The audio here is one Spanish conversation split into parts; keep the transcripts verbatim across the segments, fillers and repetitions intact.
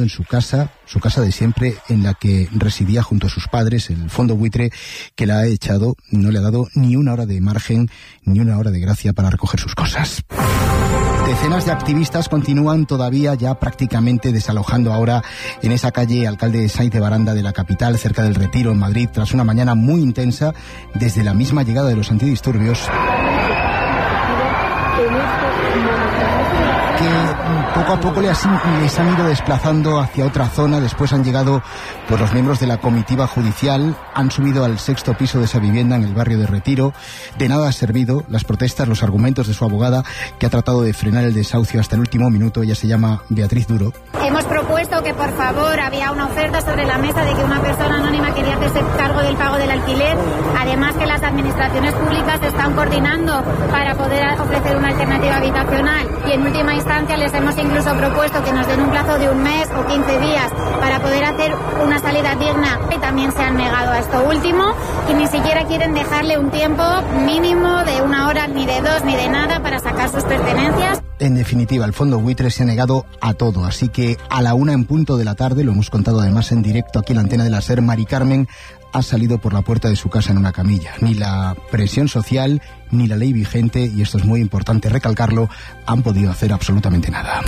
en su casa, su casa de siempre, en la que residía junto a sus padres, el fondo buitre que la ha echado, no le ha dado ni una hora de margen, ni una hora de gracia para recoger sus cosas. Decenas de activistas continúan todavía ya prácticamente desalojando ahora en esa calle Alcalde Sáenz de Baranda de la capital, cerca del Retiro, en Madrid, tras una mañana muy intensa desde la misma llegada de los antidisturbios, que poco a poco les han ido desplazando hacia otra zona. Después han llegado pues, los miembros de la comitiva judicial, han subido al sexto piso de esa vivienda en el barrio de Retiro. De nada ha servido las protestas, los argumentos de su abogada, que ha tratado de frenar el desahucio hasta el último minuto. Ella se llama Beatriz Duro. Hemos propuesto que, por favor, había una oferta sobre la mesa de que una persona anónima quería hacerse cargo del pago del alquiler. Además, que las administraciones públicas están coordinando para poder ofrecer una alternativa habitacional. Y en última instancia les hemos incluso propuesto que nos den un plazo de un mes o quince días para poder hacer una salida digna. Y también se han negado a esto último y ni siquiera quieren dejarle un tiempo mínimo de una hora, ni de dos, ni de nada para sacar sus pertenencias. En definitiva, el fondo buitre se ha negado a todo, así que a la una en punto de la tarde, lo hemos contado además en directo aquí en la antena de la SER, Mari Carmen ha salido por la puerta de su casa en una camilla. Ni la presión social, ni la ley vigente, y esto es muy importante recalcarlo, han podido hacer absolutamente nada.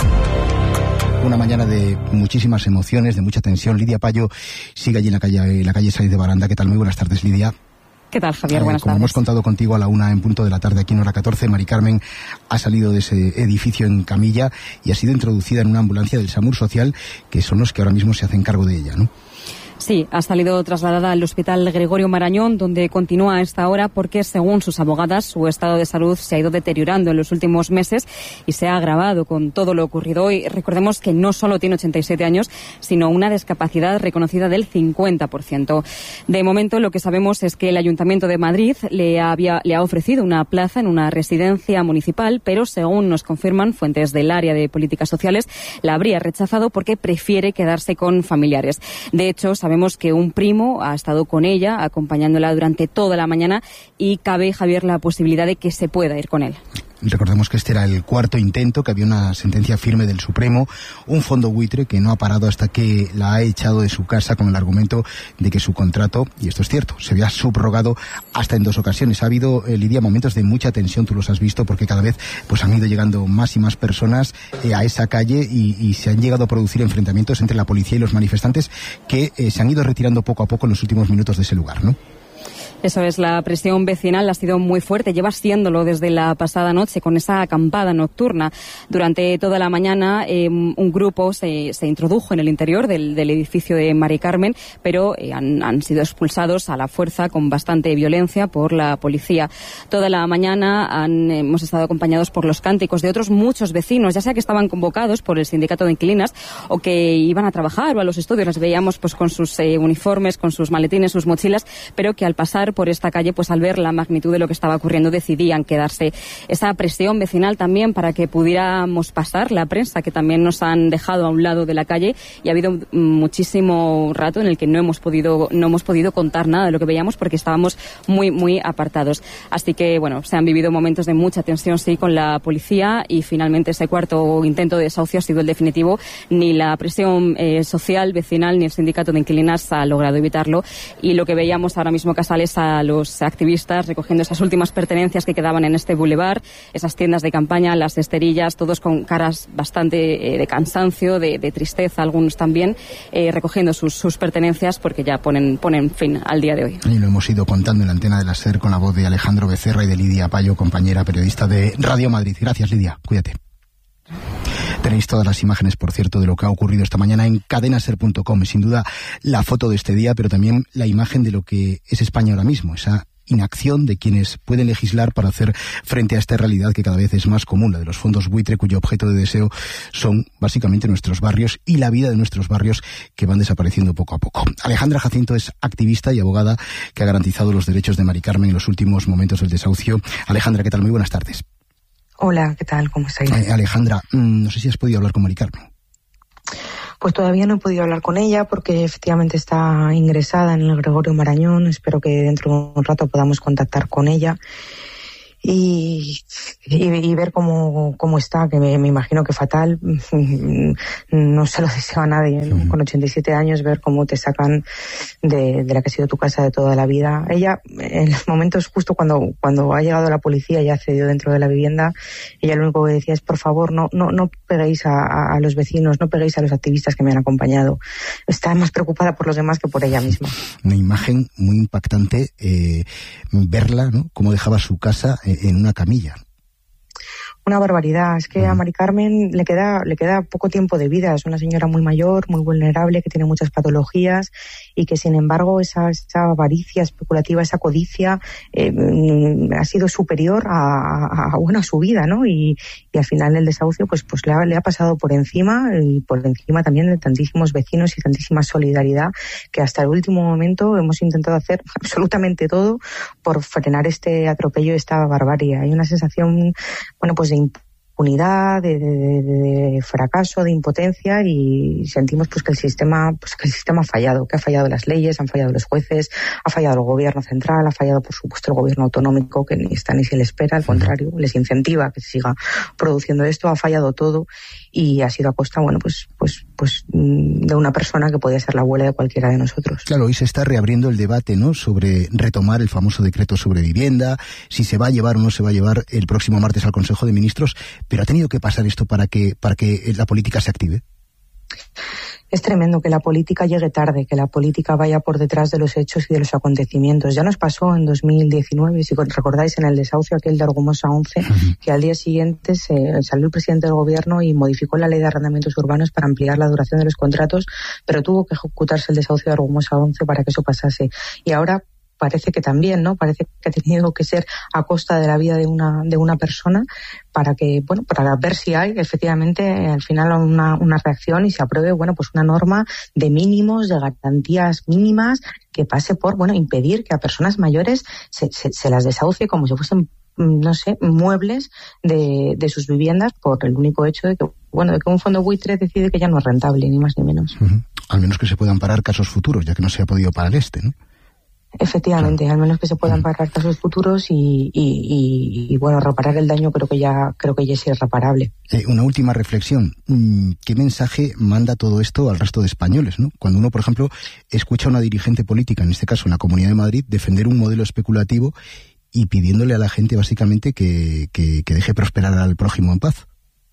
Una mañana de muchísimas emociones, de mucha tensión. Lidia Payo sigue allí en la calle, en la calle Sáenz de Baranda. ¿Qué tal? Muy buenas tardes, Lidia. ¿Qué tal, Javier? Buenas eh, como tardes. hemos contado contigo a la una en punto de la tarde aquí en hora catorce, Mari Carmen ha salido de ese edificio en camilla y ha sido introducida en una ambulancia del SAMUR Social, que son los que ahora mismo se hacen cargo de ella, ¿no? Sí, ha salido trasladada al Hospital Gregorio Marañón, donde continúa a esta hora porque, según sus abogadas, su estado de salud se ha ido deteriorando en los últimos meses y se ha agravado con todo lo ocurrido hoy. Recordemos que no solo tiene ochenta y siete años, sino una discapacidad reconocida del cincuenta por ciento. De momento, lo que sabemos es que el Ayuntamiento de Madrid le, había, le ha ofrecido una plaza en una residencia municipal, pero, según nos confirman fuentes del área de políticas sociales, la habría rechazado porque prefiere quedarse con familiares. De hecho, sabemos Sabemos que un primo ha estado con ella, acompañándola durante toda la mañana, y cabe, Javier, la posibilidad de que se pueda ir con él. Recordemos que este era el cuarto intento, que había una sentencia firme del Supremo, un fondo buitre que no ha parado hasta que la ha echado de su casa con el argumento de que su contrato, y esto es cierto, se había subrogado hasta en dos ocasiones. Ha habido, eh, Lidia, momentos de mucha tensión, tú los has visto, porque cada vez pues han ido llegando más y más personas eh, a esa calle y, y se han llegado a producir enfrentamientos entre la policía y los manifestantes que eh, se han ido retirando poco a poco en los últimos minutos de ese lugar, ¿no? Eso es, la presión vecinal ha sido muy fuerte, lleva siéndolo desde la pasada noche con esa acampada nocturna. Durante toda la mañana eh, un grupo se, se introdujo en el interior del, del edificio de Mari Carmen, pero eh, han, han sido expulsados a la fuerza con bastante violencia por la policía. Toda la mañana han, hemos estado acompañados por los cánticos de otros muchos vecinos, ya sea que estaban convocados por el sindicato de inquilinas o que iban a trabajar o a los estudios. Les veíamos pues con sus eh, uniformes, con sus maletines, sus mochilas, pero que al pasar por esta calle, pues al ver la magnitud de lo que estaba ocurriendo, decidían quedarse. Esa presión vecinal también para que pudiéramos pasar, la prensa, que también nos han dejado a un lado de la calle, y ha habido muchísimo rato en el que no hemos podido no hemos podido contar nada de lo que veíamos porque estábamos muy, muy apartados. Así que, bueno, se han vivido momentos de mucha tensión, sí, con la policía, y finalmente ese cuarto intento de desahucio ha sido el definitivo. Ni la presión eh, social, vecinal, ni el sindicato de inquilinas ha logrado evitarlo, y lo que veíamos ahora mismo, Casal, es a los activistas recogiendo esas últimas pertenencias que quedaban en este bulevar, esas tiendas de campaña, las esterillas, todos con caras bastante eh, de cansancio, de, de tristeza, algunos también, eh, recogiendo sus, sus pertenencias porque ya ponen, ponen fin al día de hoy. Y lo hemos ido contando en la antena de la SER con la voz de Alejandro Becerra y de Lidia Payo, compañera periodista de Radio Madrid. Gracias, Lidia. Cuídate. Tenéis todas las imágenes, por cierto, de lo que ha ocurrido esta mañana en cadena ser punto com. Sin duda, la foto de este día, pero también la imagen de lo que es España ahora mismo, esa inacción de quienes pueden legislar para hacer frente a esta realidad que cada vez es más común, la de los fondos buitre, cuyo objeto de deseo son básicamente nuestros barrios y la vida de nuestros barrios, que van desapareciendo poco a poco. Alejandra Jacinto es activista y abogada que ha garantizado los derechos de Mari Carmen en los últimos momentos del desahucio. Alejandra, ¿qué tal? Muy buenas tardes. Hola, ¿qué tal? ¿Cómo estáis? Eh, Alejandra, no sé si has podido hablar con Mari Carmen. Pues todavía no he podido hablar con ella porque efectivamente está ingresada en el Gregorio Marañón. Espero que dentro de un rato podamos contactar con ella. Y, y, y ver cómo, cómo está, que me, me imagino que fatal, no se lo deseo a nadie, ¿no? Con ochenta y siete años, ver cómo te sacan de, de la que ha sido tu casa de toda la vida. Ella, en los momentos justo cuando, cuando ha llegado la policía y ha accedido dentro de la vivienda, ella lo único que decía es, por favor, no, no, no peguéis a, a los vecinos, no peguéis a los activistas que me han acompañado. Está más preocupada por los demás que por ella misma. Una imagen muy impactante, eh, verla, ¿no? Cómo dejaba su casa en una camilla. Una barbaridad. Es que a Mari Carmen le queda le queda poco tiempo de vida. Es una señora muy mayor, muy vulnerable, que tiene muchas patologías y que, sin embargo, esa, esa avaricia especulativa, esa codicia, eh, ha sido superior a, a, a, bueno, a su vida, ¿no? Y, y al final el desahucio pues pues le ha, le ha pasado por encima, y por encima también de tantísimos vecinos y tantísima solidaridad, que hasta el último momento hemos intentado hacer absolutamente todo por frenar este atropello, esta barbarie. Hay una sensación, bueno, pues de impunidad, de, de, de fracaso, de impotencia, y sentimos pues que el sistema, pues que el sistema ha fallado, que ha fallado las leyes, han fallado los jueces, ha fallado el gobierno central, ha fallado por supuesto el gobierno autonómico, que ni está ni se le espera, al contrario, les incentiva que se siga produciendo esto, ha fallado todo, y ha sido a costa, bueno, pues pues pues de una persona que podía ser la abuela de cualquiera de nosotros. Claro, hoy se está reabriendo el debate, ¿no?, sobre retomar el famoso decreto sobre vivienda, si se va a llevar o no se va a llevar el próximo martes al Consejo de Ministros, pero ha tenido que pasar esto para que para que la política se active. Es tremendo que la política llegue tarde, que la política vaya por detrás de los hechos y de los acontecimientos. Ya nos pasó en dos mil diecinueve, si recordáis, en el desahucio aquel de Argumosa once, uh-huh. que al día siguiente se salió el presidente del gobierno y modificó la ley de arrendamientos urbanos para ampliar la duración de los contratos, pero tuvo que ejecutarse el desahucio de Argumosa once para que eso pasase. Y ahora parece que también, ¿no? Parece que ha tenido que ser a costa de la vida de una de una persona para que, bueno, para ver si hay efectivamente al final una, una reacción y se apruebe, bueno, pues una norma de mínimos, de garantías mínimas, que pase por, bueno, impedir que a personas mayores se, se, se las desahucie como si fuesen, no sé, muebles de, de sus viviendas, por el único hecho de que, bueno, de que un fondo buitre decide que ya no es rentable, ni más ni menos. Uh-huh. Al menos que se puedan parar casos futuros, ya que no se ha podido parar este, ¿no? Efectivamente, claro. Al menos que se puedan parar casos futuros y, y, y, y bueno, reparar el daño creo que ya creo que ya es irreparable. Eh, una última reflexión. ¿Qué mensaje manda todo esto al resto de españoles, ¿no? Cuando uno, por ejemplo, escucha a una dirigente política, en este caso en la Comunidad de Madrid, defender un modelo especulativo y pidiéndole a la gente básicamente que, que, que deje prosperar al prójimo en paz?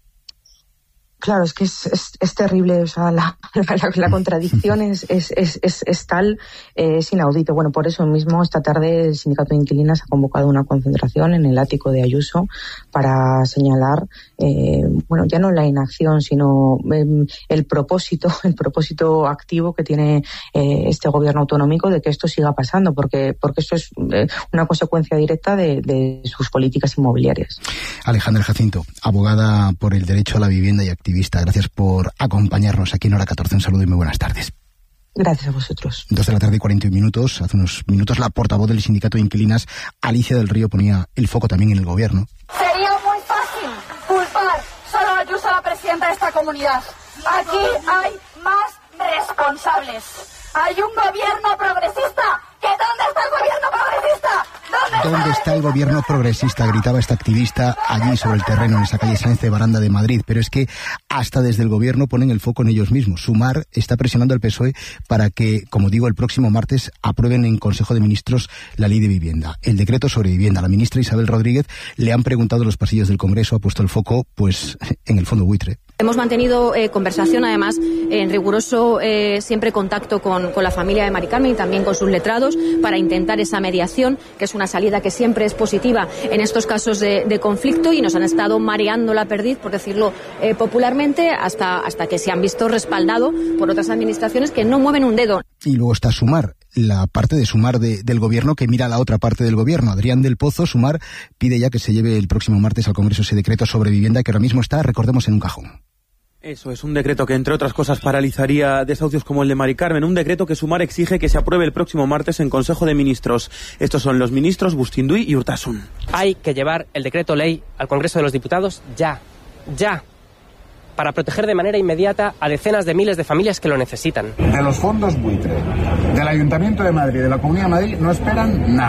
Claro, es que es, es, es terrible, o sea, la, la, la contradicción es, es, es, es, es tal, eh, es inaudito. Bueno, por eso mismo esta tarde el Sindicato de Inquilinas ha convocado una concentración en el ático de Ayuso para señalar, eh, bueno, ya no la inacción, sino eh, el propósito, el propósito activo que tiene eh, este gobierno autonómico de que esto siga pasando, porque, porque esto es eh, una consecuencia directa de, de sus políticas inmobiliarias. Alejandra Jacinto, abogada por el derecho a la vivienda y activista. Gracias por acompañarnos aquí en Hora catorce. Un saludo y muy buenas tardes. Gracias a vosotros. Dos de la tarde y cuarenta y un minutos. Hace unos minutos la portavoz del Sindicato de Inquilinas, Alicia del Río, ponía el foco también en el gobierno. Sería muy fácil culpar solo a Ayuso, a la presidenta de esta comunidad. Aquí hay más responsables. Hay un gobierno progresista. ¿Que dónde está el gobierno progresista? ¿Dónde, ¿Dónde está el gobierno progresista? Gritaba esta activista allí sobre el terreno, en esa calle Sáenz de Baranda de Madrid. Pero es que hasta desde el gobierno ponen el foco en ellos mismos. Sumar está presionando al P S O E para que, como digo, el próximo martes aprueben en Consejo de Ministros la ley de vivienda, el decreto sobre vivienda. La ministra Isabel Rodríguez le han preguntado en los pasillos del Congreso, ha puesto el foco pues en el fondo buitre. Hemos mantenido eh, conversación, además, en riguroso eh, siempre contacto con, con la familia de Mari Carmen y también con sus letrados para intentar esa mediación, que es una salida que siempre es positiva en estos casos de, de conflicto, y nos han estado mareando la perdiz, por decirlo eh, popularmente, hasta, hasta que se han visto respaldado por otras administraciones que no mueven un dedo. Y luego está Sumar, la parte de Sumar de, del gobierno que mira a la otra parte del gobierno. Adrián del Pozo, Sumar, pide ya que se lleve el próximo martes al Congreso ese decreto sobre vivienda que ahora mismo está, recordemos, en un cajón. Eso es un decreto que, entre otras cosas, paralizaría desahucios como el de Mari Carmen. Un decreto que Sumar exige que se apruebe el próximo martes en Consejo de Ministros. Estos son los ministros Bustinduy y Urtasun. Hay que llevar el decreto ley al Congreso de los Diputados ya, ya, para proteger de manera inmediata a decenas de miles de familias que lo necesitan. De los fondos buitre, del Ayuntamiento de Madrid, de la Comunidad de Madrid, no esperan nada.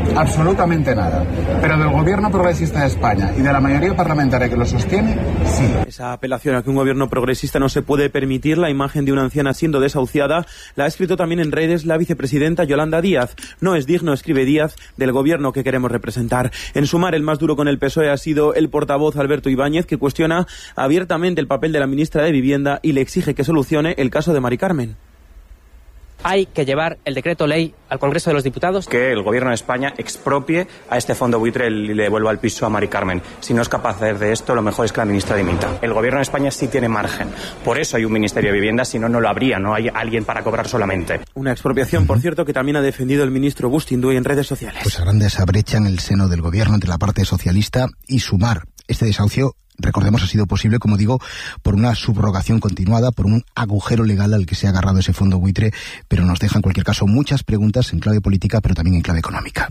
absolutamente nada. Pero del gobierno progresista de España y de la mayoría parlamentaria que lo sostiene, sí. Esa apelación a que un gobierno progresista no se puede permitir, la imagen de una anciana siendo desahuciada, la ha escrito también en redes la vicepresidenta Yolanda Díaz. No es digno, escribe Díaz, del gobierno que queremos representar. En Sumar, el más duro con el P S O E ha sido el portavoz Alberto Ibáñez, que cuestiona abiertamente el papel de la ministra de Vivienda y le exige que solucione el caso de Mari Carmen. Hay que llevar el decreto ley al Congreso de los Diputados. Que el Gobierno de España expropie a este fondo buitre y le devuelva el piso a Mari Carmen. Si no es capaz de hacer de esto, lo mejor es que la ministra dimita. El Gobierno de España sí tiene margen. Por eso hay un Ministerio de Vivienda, si no, no lo habría. No hay alguien para cobrar solamente. Una expropiación, por cierto, que también ha defendido el ministro Bustinduy en redes sociales. Pues agranda esa brecha en el seno del Gobierno entre la parte socialista y Sumar. Este desahucio, recordemos, ha sido posible, como digo, por una subrogación continuada, por un agujero legal al que se ha agarrado ese fondo buitre, pero nos deja en cualquier caso muchas preguntas en clave política, pero también en clave económica.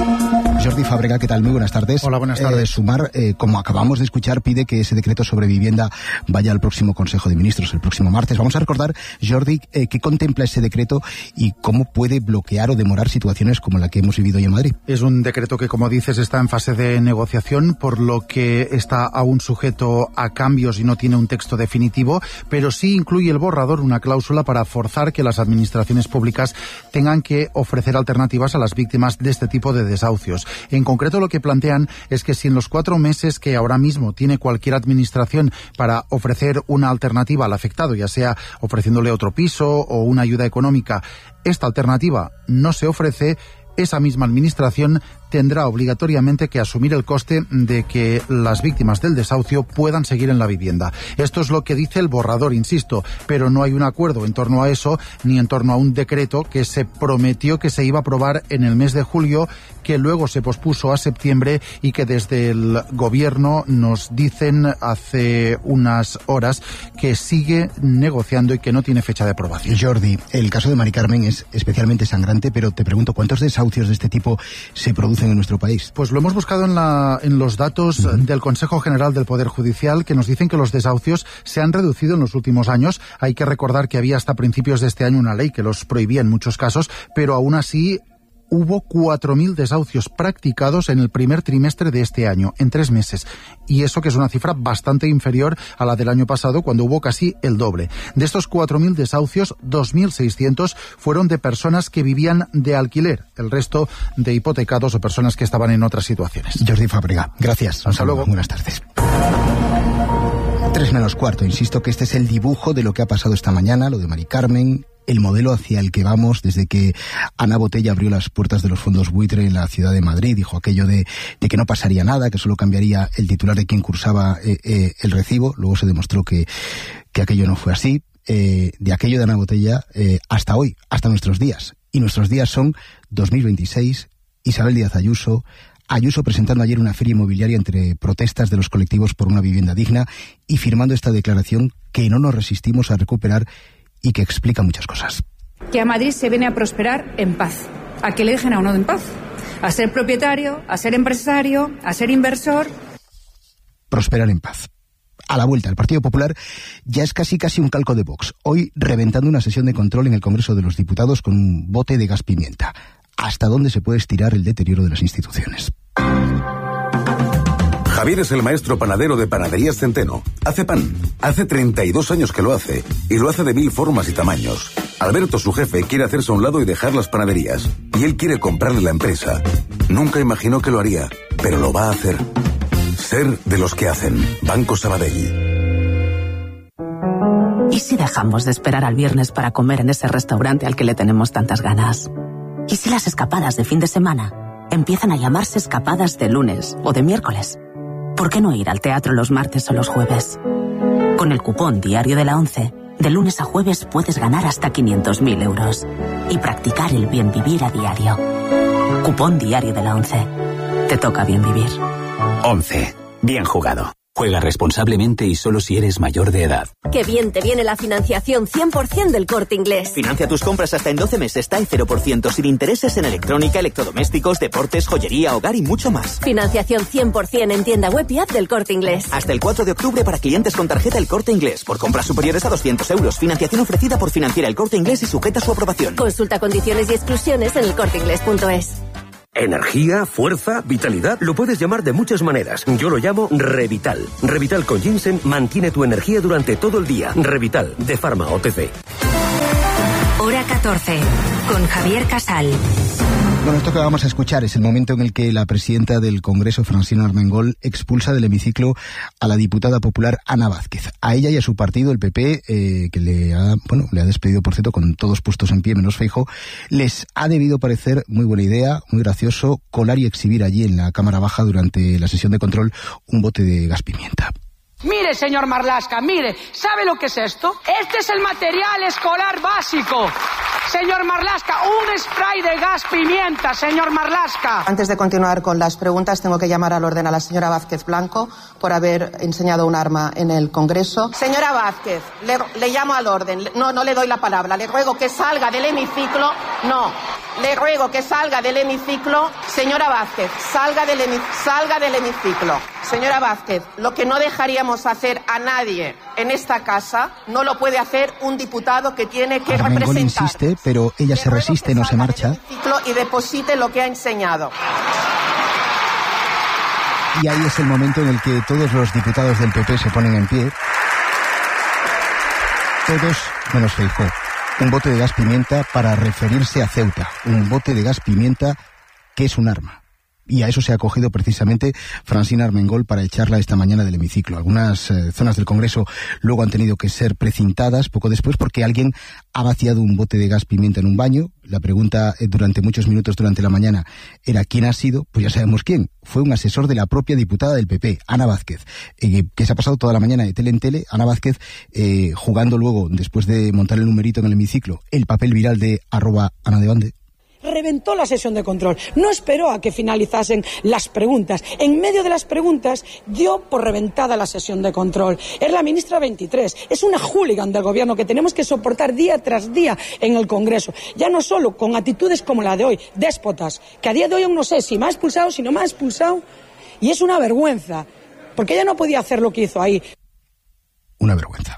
Jordi Fábrega, ¿qué tal? Muy buenas tardes. Hola, buenas tardes. Eh, Sumar, eh, como acabamos de escuchar, pide que ese decreto sobre vivienda vaya al próximo Consejo de Ministros, el próximo martes. Vamos a recordar, Jordi, eh, qué contempla ese decreto y cómo puede bloquear o demorar situaciones como la que hemos vivido hoy en Madrid. Es un decreto que, como dices, está en fase de negociación, por lo que está aún sujeto a cambios y no tiene un texto definitivo, pero sí incluye el borrador una cláusula para forzar que las administraciones públicas tengan que ofrecer alternativas a las víctimas de este tipo de desahucios. En concreto, lo que plantean es que si en los cuatro meses que ahora mismo tiene cualquier administración para ofrecer una alternativa al afectado, ya sea ofreciéndole otro piso o una ayuda económica, esta alternativa no se ofrece, esa misma administración tendrá obligatoriamente que asumir el coste de que las víctimas del desahucio puedan seguir en la vivienda. Esto es lo que dice el borrador, insisto, pero no hay un acuerdo en torno a eso, ni en torno a un decreto que se prometió que se iba a aprobar en el mes de julio, que luego se pospuso a septiembre y que desde el gobierno nos dicen hace unas horas que sigue negociando y que no tiene fecha de aprobación. Jordi, el caso de Mari Carmen es especialmente sangrante, pero te pregunto, ¿cuántos desahucios de este tipo se producen en nuestro país? Pues lo hemos buscado en, la, en los datos uh-huh. del Consejo General del Poder Judicial, que nos dicen que los desahucios se han reducido en los últimos años. Hay que recordar que había hasta principios de este año una ley que los prohibía en muchos casos, pero aún así hubo cuatro mil desahucios practicados en el primer trimestre de este año, en tres meses. Y eso que es una cifra bastante inferior a la del año pasado, cuando hubo casi el doble. De estos cuatro mil desahucios, dos mil seiscientos fueron de personas que vivían de alquiler. El resto de hipotecados o personas que estaban en otras situaciones. Jordi Fábrega, gracias. Hasta luego. Buenas tardes. Tres menos cuarto. Insisto que este es el dibujo de lo que ha pasado esta mañana, lo de Mari Carmen, el modelo hacia el que vamos desde que Ana Botella abrió las puertas de los fondos buitre en la ciudad de Madrid. Dijo aquello de, de que no pasaría nada, que solo cambiaría el titular de quien cursaba eh, eh, el recibo. Luego se demostró que, que aquello no fue así. Eh, de aquello de Ana Botella eh, hasta hoy, hasta nuestros días. Y nuestros días son dos mil veintiséis, Isabel Díaz Ayuso, Ayuso presentando ayer una feria inmobiliaria entre protestas de los colectivos por una vivienda digna y firmando esta declaración que no nos resistimos a recuperar y que explica muchas cosas. Que a Madrid se viene a prosperar en paz, a que le dejen a uno en paz, a ser propietario, a ser empresario, a ser inversor. Prosperar en paz. A la vuelta, el Partido Popular ya es casi casi un calco de Vox, hoy reventando una sesión de control en el Congreso de los Diputados con un bote de gas pimienta. ¿Hasta dónde se puede estirar el deterioro de las instituciones? Javier es el maestro panadero de Panaderías Centeno. Hace pan. Hace treinta y dos años que lo hace. Y lo hace de mil formas y tamaños. Alberto, su jefe, quiere hacerse a un lado y dejar las panaderías. Y él quiere comprarle la empresa. Nunca imaginó que lo haría, pero lo va a hacer. Ser de los que hacen. Banco Sabadell. ¿Y si dejamos de esperar al viernes para comer en ese restaurante al que le tenemos tantas ganas? ¿Y si las escapadas de fin de semana empiezan a llamarse escapadas de lunes o de miércoles? ¿Por qué no ir al teatro los martes o los jueves? Con el cupón Diario de la ONCE, de lunes a jueves puedes ganar hasta quinientos mil euros y practicar el bien vivir a diario. Cupón Diario de la ONCE. Te toca bien vivir. ONCE. Bien jugado. Juega responsablemente y solo si eres mayor de edad. Qué bien te viene la financiación cien por ciento del Corte Inglés. Financia tus compras hasta en doce meses, está en cero por ciento, sin intereses en electrónica, electrodomésticos, deportes, joyería, hogar y mucho más. Financiación cien por ciento en tienda web y app del Corte Inglés. Hasta el cuatro de octubre para clientes con tarjeta El Corte Inglés. Por compras superiores a doscientos euros. Financiación ofrecida por Financiera El Corte Inglés y sujeta a su aprobación. Consulta condiciones y exclusiones en el corte inglés punto es. Energía, fuerza, vitalidad, lo puedes llamar de muchas maneras. Yo lo llamo Revital. Revital con ginseng mantiene tu energía durante todo el día. Revital, de Pharma O T C. Hora catorce, con Javier Casal. Bueno, esto que vamos a escuchar es el momento en el que la presidenta del Congreso, Francina Armengol, expulsa del hemiciclo a la diputada popular Ana Vázquez. A ella y a su partido, el P P, eh, que le ha, bueno, le ha despedido, por cierto, con todos puestos en pie, menos Feijóo, les ha debido parecer muy buena idea, muy gracioso, colar y exhibir allí en la Cámara Baja durante la sesión de control un bote de gas pimienta. Mire, señor Marlaska, mire, ¿sabe lo que es esto? Este es el material escolar básico. Señor Marlaska, un spray de gas pimienta, señor Marlaska. Antes de continuar con las preguntas, tengo que llamar al orden a la señora Vázquez Blanco por haber enseñado un arma en el Congreso. Señora Vázquez, le, le llamo al orden. No, no le doy la palabra. Le ruego que salga del hemiciclo. No. Le ruego que salga del hemiciclo. Señora Vázquez, salga del, hemi, salga del hemiciclo. Señora Vázquez, lo que no dejaríamos hacer a nadie en esta casa, no lo puede hacer un diputado que tiene que Armengol representar. insiste, pero ella se resiste, no se marcha. Y deposite lo que ha enseñado. Y ahí es el momento en el que todos los diputados del P P se ponen en pie. Todos menos Feijóo. Un bote de gas pimienta para referirse a Ceuta. Un bote de gas pimienta que es un arma. Y a eso se ha acogido precisamente Francina Armengol para echarla esta mañana del hemiciclo. Algunas eh, zonas del Congreso luego han tenido que ser precintadas poco después porque alguien ha vaciado un bote de gas pimienta en un baño. La pregunta eh, durante muchos minutos durante la mañana era ¿quién ha sido? Pues ya sabemos quién. Fue un asesor de la propia diputada del P P, Ana Vázquez, eh, que se ha pasado toda la mañana de tele en tele. Ana Vázquez eh, jugando luego, después de montar el numerito en el hemiciclo, el papel viral de arroba Ana de Bande. Reventó la sesión de control. No esperó a que finalizasen las preguntas. En medio de las preguntas dio por reventada la sesión de control. Es la ministra veintitrés. Es una hooligan del gobierno que tenemos que soportar día tras día en el Congreso. Ya no solo con actitudes como la de hoy, déspotas, que a día de hoy aún no sé si me ha expulsado, si no me ha expulsado. Y es una vergüenza, porque ella no podía hacer lo que hizo ahí. Una vergüenza.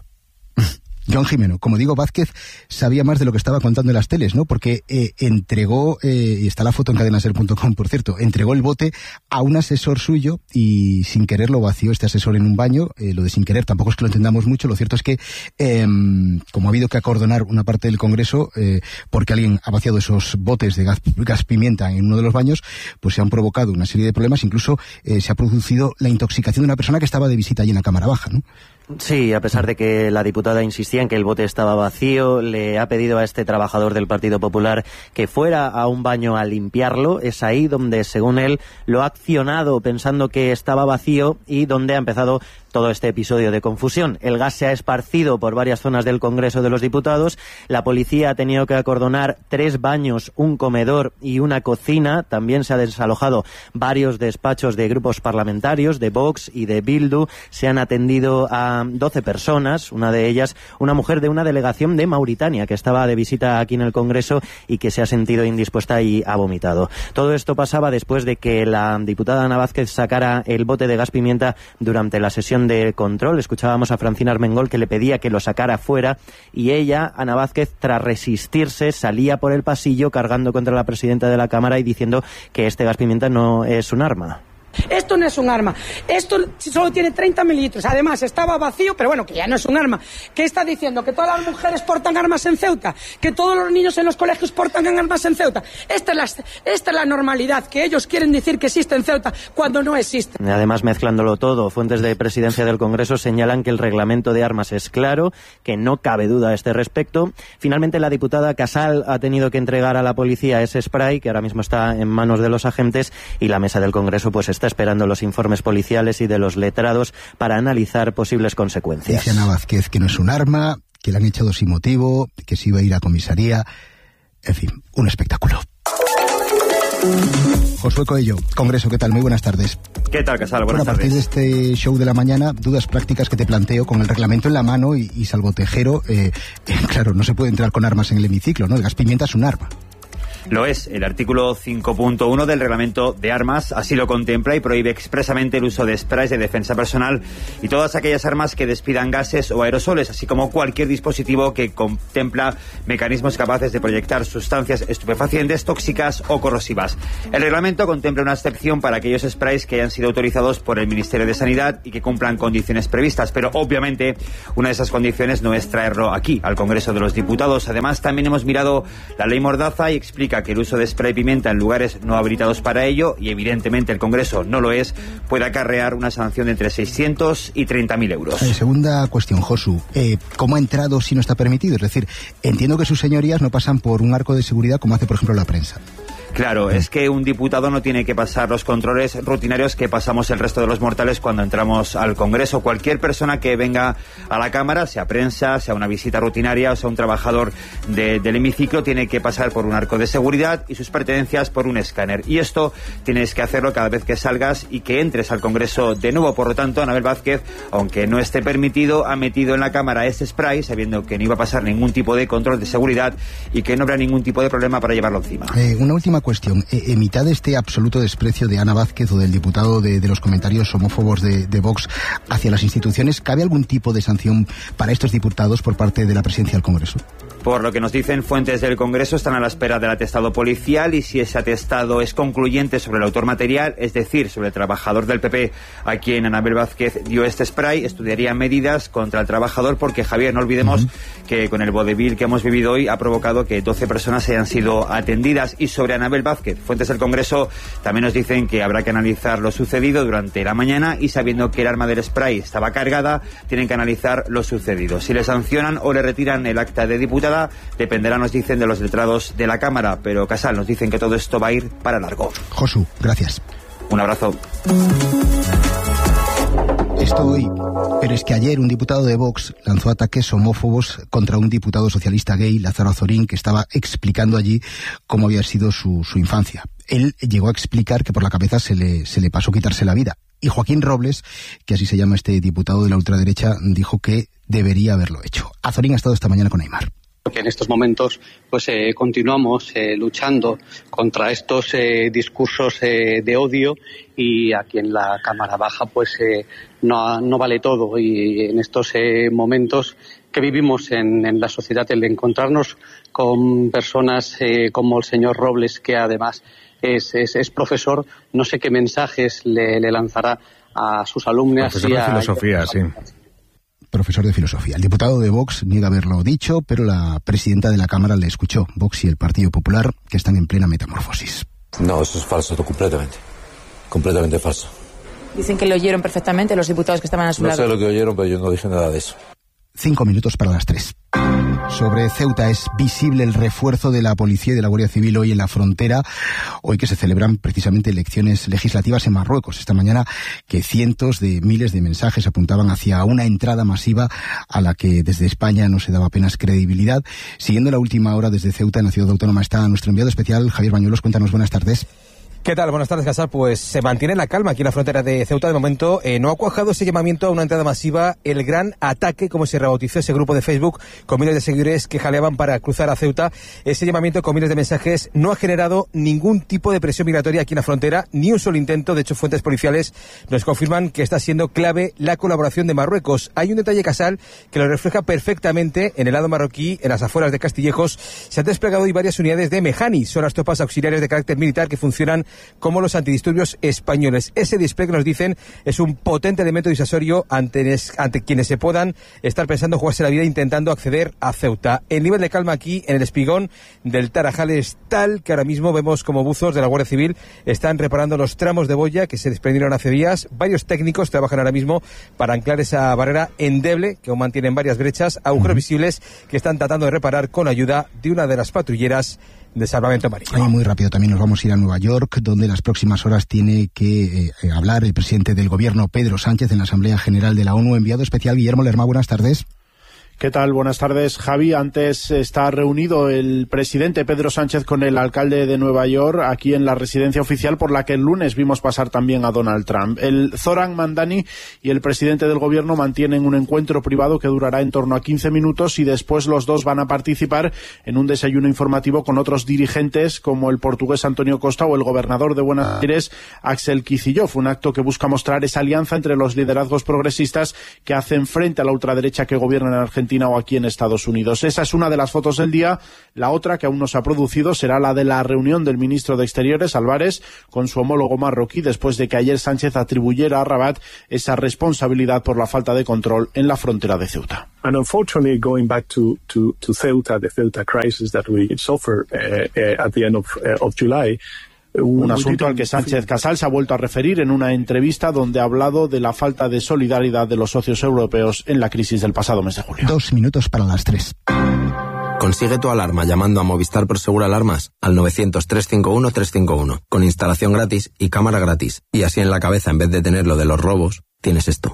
Joan Jimeno, como digo, Vázquez sabía más de lo que estaba contando en las teles, ¿no? Porque eh, entregó, eh, y está la foto en cadenaser punto com, por cierto, entregó el bote a un asesor suyo y sin querer lo vació este asesor en un baño. Eh, lo de sin querer tampoco es que lo entendamos mucho. Lo cierto es que, eh, como ha habido que acordonar una parte del Congreso, eh, porque alguien ha vaciado esos botes de gas, gas pimienta en uno de los baños, pues se han provocado una serie de problemas. Incluso eh, se ha producido la intoxicación de una persona que estaba de visita allí en la Cámara Baja, ¿no? Sí, a pesar de que la diputada insistía en que el bote estaba vacío, le ha pedido a este trabajador del Partido Popular que fuera a un baño a limpiarlo. Es ahí donde, según él, lo ha accionado pensando que estaba vacío y donde ha empezado todo este episodio de confusión. El gas se ha esparcido por varias zonas del Congreso de los Diputados. La policía ha tenido que acordonar tres baños, un comedor y una cocina. También se ha desalojado varios despachos de grupos parlamentarios, de Vox y de Bildu. Se han atendido a doce personas, una de ellas una mujer de una delegación de Mauritania que estaba de visita aquí en el Congreso y que se ha sentido indispuesta y ha vomitado. Todo esto pasaba después de que la diputada Ana Vázquez sacara el bote de gas pimienta durante la sesión de control. Escuchábamos a Francina Armengol que le pedía que lo sacara fuera y ella, Ana Vázquez, tras resistirse, salía por el pasillo cargando contra la presidenta de la Cámara y diciendo que este gas pimienta no es un arma. Esto no es un arma. Esto solo tiene treinta mililitros. Además, estaba vacío, pero bueno, que ya no es un arma. ¿Qué está diciendo? ¿Que todas las mujeres portan armas en Ceuta? ¿Que todos los niños en los colegios portan armas en Ceuta? Esta es la, esta es la normalidad, que ellos quieren decir que existe en Ceuta cuando no existe. Además, mezclándolo todo, fuentes de presidencia del Congreso señalan que el reglamento de armas es claro, que no cabe duda a este respecto. Finalmente, la diputada Casal ha tenido que entregar a la policía ese spray, que ahora mismo está en manos de los agentes, y la mesa del Congreso pues está Está esperando los informes policiales y de los letrados para analizar posibles consecuencias. Dice Ana Vázquez que no es un arma, que la han echado sin motivo, que se iba a ir a comisaría. En fin, un espectáculo. Josué Coello, Congreso, ¿qué tal? Muy buenas tardes. ¿Qué tal, Casal? Buenas bueno, a partir tardes. de este show de la mañana, dudas prácticas que te planteo con el reglamento en la mano y, y salvo Tejero, eh, eh, claro, no se puede entrar con armas en el hemiciclo, ¿no? El gas pimienta es un arma. Lo es. El artículo cinco punto uno del reglamento de armas así lo contempla y prohíbe expresamente el uso de sprays de defensa personal y todas aquellas armas que despidan gases o aerosoles, así como cualquier dispositivo que contempla mecanismos capaces de proyectar sustancias estupefacientes, tóxicas o corrosivas. El reglamento contempla una excepción para aquellos sprays que hayan sido autorizados por el Ministerio de Sanidad y que cumplan condiciones previstas, pero obviamente una de esas condiciones no es traerlo aquí, al Congreso de los Diputados. Además, también hemos mirado la ley Mordaza y explica que el uso de spray pimienta en lugares no habilitados para ello, y evidentemente el Congreso no lo es, puede acarrear una sanción de entre seiscientos y treinta mil euros. Eh, segunda cuestión, Josu. Eh, ¿Cómo ha entrado si no está permitido? Es decir, entiendo que sus señorías no pasan por un arco de seguridad como hace, por ejemplo, la prensa. Claro, es que un diputado no tiene que pasar los controles rutinarios que pasamos el resto de los mortales cuando entramos al Congreso. Cualquier persona que venga a la Cámara, sea prensa, sea una visita rutinaria o sea un trabajador de, del hemiciclo, tiene que pasar por un arco de seguridad y sus pertenencias por un escáner. Y esto tienes que hacerlo cada vez que salgas y que entres al Congreso de nuevo. Por lo tanto, Anabel Vázquez, aunque no esté permitido, ha metido en la Cámara ese spray sabiendo que no iba a pasar ningún tipo de control de seguridad y que no habrá ningún tipo de problema para llevarlo encima. Eh, una última cuestión. En mitad de este absoluto desprecio de Ana Vázquez o del diputado de, de los comentarios homófobos de, de Vox hacia las instituciones, ¿cabe algún tipo de sanción para estos diputados por parte de la presidencia del Congreso? Por lo que nos dicen fuentes del Congreso, están a la espera del atestado policial y si ese atestado es concluyente sobre el autor material, es decir, sobre el trabajador del P P a quien Anabel Vázquez dio este spray, estudiaría medidas contra el trabajador porque, Javier, no olvidemos uh-huh. que con el vodevil que hemos vivido hoy ha provocado que doce personas hayan sido atendidas. Y sobre Anabel Vázquez, fuentes del Congreso también nos dicen que habrá que analizar lo sucedido durante la mañana y sabiendo que el arma del spray estaba cargada, tienen que analizar lo sucedido. Si le sancionan o le retiran el acta de diputada, dependerá, nos dicen, de los letrados de la Cámara, pero Casal, nos dicen que todo esto va a ir para largo. Josu, gracias. Un abrazo. Esto hoy, pero es que ayer un diputado de Vox lanzó ataques homófobos contra un diputado socialista gay, Lázaro Azorín, que estaba explicando allí cómo había sido su, su infancia. Él llegó a explicar que por la cabeza se le, se le pasó quitarse la vida. Y Joaquín Robles, que así se llama este diputado de la ultraderecha, dijo que debería haberlo hecho. Azorín ha estado esta mañana con Aimar. Porque en estos momentos pues eh, continuamos eh, luchando contra estos eh, discursos eh, de odio, y aquí en la Cámara Baja pues eh, no, no vale todo, y en estos eh, momentos que vivimos en, en la sociedad, el de encontrarnos con personas eh, como el señor Robles, que además es, es, es profesor, no sé qué mensajes le, le lanzará a sus alumnas. Profesor y de a, filosofía, sí. Profesor de filosofía. El diputado de Vox niega haberlo dicho, pero la presidenta de la Cámara le escuchó. Vox y el Partido Popular, que están en plena metamorfosis. No, eso es falso, completamente. Completamente falso. Dicen que lo oyeron perfectamente los diputados que estaban a su no lado. No sé lo que oyeron, pero yo no dije nada de eso. Cinco minutos para las tres. Sobre Ceuta, es visible el refuerzo de la policía y de la Guardia Civil hoy en la frontera, hoy que se celebran precisamente elecciones legislativas en Marruecos. Esta mañana que cientos de miles de mensajes apuntaban hacia una entrada masiva a la que desde España no se daba apenas credibilidad. Siguiendo la última hora desde Ceuta, en la ciudad autónoma, está nuestro enviado especial, Javier Bañuelos. Cuéntanos, buenas tardes. ¿Qué tal? Buenas tardes, Casal. Pues se mantiene la calma aquí en la frontera de Ceuta. De momento eh, no ha cuajado ese llamamiento a una entrada masiva, el gran ataque, como se rebautizó ese grupo de Facebook, con miles de seguidores que jaleaban para cruzar a Ceuta. Ese llamamiento con miles de mensajes no ha generado ningún tipo de presión migratoria aquí en la frontera, ni un solo intento. De hecho, fuentes policiales nos confirman que está siendo clave la colaboración de Marruecos. Hay un detalle, Casal, que lo refleja perfectamente en el lado marroquí, en las afueras de Castillejos. Se han desplegado hoy varias unidades de Mejani, son las tropas auxiliares de carácter militar que funcionan como los antidisturbios españoles. Ese despliegue, nos dicen, es un potente elemento disuasorio ante, ante quienes se puedan estar pensando jugarse la vida intentando acceder a Ceuta. El nivel de calma aquí en el espigón del Tarajal es tal que ahora mismo vemos como buzos de la Guardia Civil están reparando los tramos de boya que se desprendieron hace días. Varios técnicos trabajan ahora mismo para anclar esa barrera endeble que aún mantienen varias brechas, agujeros visibles que están tratando de reparar con ayuda de una de las patrulleras de salvamento marítimo. Ahí muy rápido también nos vamos a ir a Nueva York, donde en las próximas horas tiene que eh, hablar el presidente del gobierno, Pedro Sánchez, en la Asamblea General de la ONU. Enviado especial Guillermo Lerma, buenas tardes. ¿Qué tal? Buenas tardes, Javi. Antes está reunido el presidente Pedro Sánchez con el alcalde de Nueva York aquí en la residencia oficial por la que el lunes vimos pasar también a Donald Trump. El Zoran Mandani y el presidente del gobierno mantienen un encuentro privado que durará en torno a quince minutos y después los dos van a participar en un desayuno informativo con otros dirigentes como el portugués Antonio Costa o el gobernador de Buenos Aires, Axel Kicillof. Un acto que busca mostrar esa alianza entre los liderazgos progresistas que hacen frente a la ultraderecha que gobierna en Argentina o aquí en Estados Unidos. Esa es una de las fotos del día. La otra, que aún no se ha producido, será la de la reunión del ministro de Exteriores, Álvarez, con su homólogo marroquí, después de que ayer Sánchez atribuyera a Rabat esa responsabilidad por la falta de control en la frontera de Ceuta. And unfortunately, going back to, to, to Ceuta, the Ceuta crisis that we suffered uh, uh, at the end of, uh, of July, un asunto al que Sánchez Casal se ha vuelto a referir en una entrevista donde ha hablado de la falta de solidaridad de los socios europeos en la crisis del pasado mes de julio. Dos minutos para las tres. Consigue tu alarma llamando a Movistar Prosegur Alarmas al novecientos, trescientos cincuenta y uno, trescientos cincuenta y uno, con instalación gratis y cámara gratis. Y así en la cabeza, en vez de tener lo de los robos, tienes esto.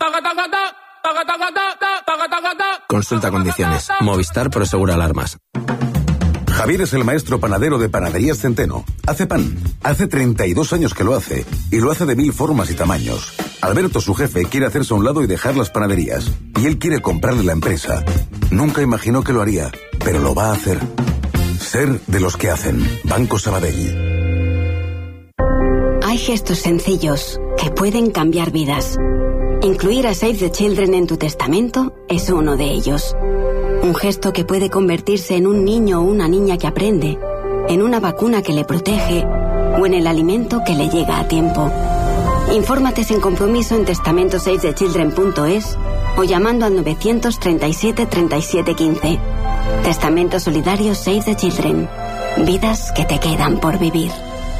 Consulta condiciones. Movistar Prosegur Alarmas. Javier es el maestro panadero de Panaderías Centeno. Hace pan. Hace treinta y dos años que lo hace. Y lo hace de mil formas y tamaños. Alberto, su jefe, quiere hacerse a un lado y dejar las panaderías. Y él quiere comprarle la empresa. Nunca imaginó que lo haría, pero lo va a hacer. Ser de los que hacen. Banco Sabadell. Hay gestos sencillos que pueden cambiar vidas. Incluir a Save the Children en tu testamento es uno de ellos. Un gesto que puede convertirse en un niño o una niña que aprende, en una vacuna que le protege o en el alimento que le llega a tiempo. Infórmate sin compromiso en testamento save the children punto es o llamando al novecientos treinta y siete, treinta y siete, quince. Testamento solidario Save the Children. Vidas que te quedan por vivir.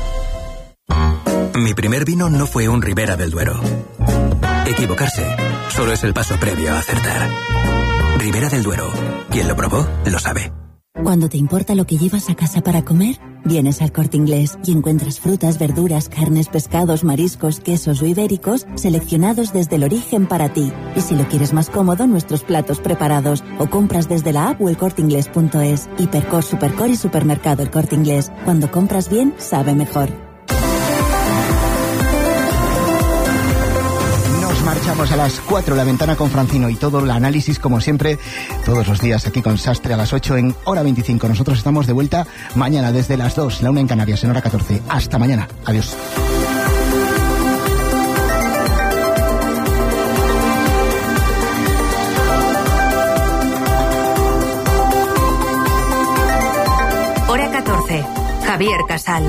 Mi primer vino no fue un Ribera del Duero. Equivocarse solo es el paso previo a acertar. Ribera del Duero. Quien lo probó, lo sabe. Cuando te importa lo que llevas a casa para comer, vienes al Corte Inglés y encuentras frutas, verduras, carnes, pescados, mariscos, quesos o ibéricos seleccionados desde el origen para ti. Y si lo quieres más cómodo, nuestros platos preparados. O compras desde la app o el corte inglés punto es. Hipercor, Supercor y Supermercado El Corte Inglés. Cuando compras bien, sabe mejor. Marchamos a las cuatro, La Ventana con Francino y todo el análisis, como siempre, todos los días aquí con Sastre a las ocho en hora veinticinco. Nosotros estamos de vuelta mañana desde las dos, la una en Canarias, en hora catorce. Hasta mañana. Adiós. Hora catorce. Javier Casal.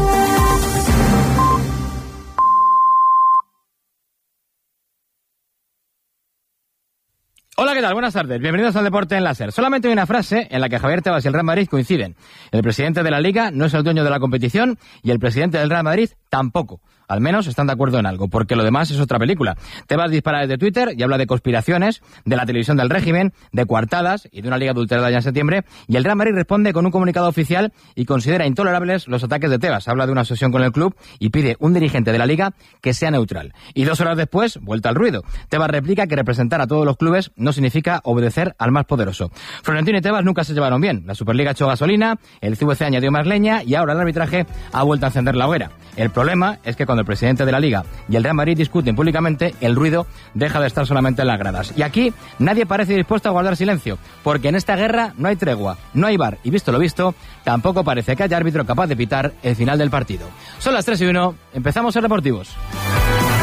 Hola, ¿qué tal? Buenas tardes. Bienvenidos al Deporte en Láser. Solamente hay una frase en la que Javier Tebas y el Real Madrid coinciden. El presidente de la Liga no es el dueño de la competición y el presidente del Real Madrid tampoco. Al menos están de acuerdo en algo, porque lo demás es otra película. Tebas dispara desde Twitter y habla de conspiraciones, de la televisión del régimen, de coartadas y de una liga adulterada ya en septiembre. Y el Real Madrid responde con un comunicado oficial y considera intolerables los ataques de Tebas. Habla de una obsesión con el club y pide un dirigente de la liga que sea neutral. Y dos horas después, vuelta al ruido. Tebas replica que representar a todos los clubes no significa obedecer al más poderoso. Florentino y Tebas nunca se llevaron bien. La Superliga echó gasolina, el C V C añadió más leña y ahora el arbitraje ha vuelto a encender la hoguera. El problema es que cuando el presidente de la Liga y el Real Madrid discuten públicamente, el ruido deja de estar solamente en las gradas. Y aquí nadie parece dispuesto a guardar silencio, porque en esta guerra no hay tregua, no hay V A R y, visto lo visto, tampoco parece que haya árbitro capaz de pitar el final del partido. Son las tres y uno, empezamos en Deportivos.